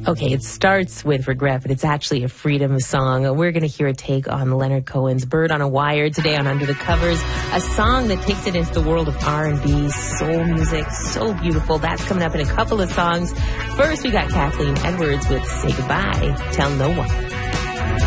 Okay, it starts with regret, but it's actually a freedom song. We're going to hear a take on Leonard Cohen's Bird on a Wire today on Under the Covers, a song that takes it into the world of R&B, soul music, so beautiful. That's coming up in a couple of songs. First, we got Kathleen Edwards with Say Goodbye, Tell No One.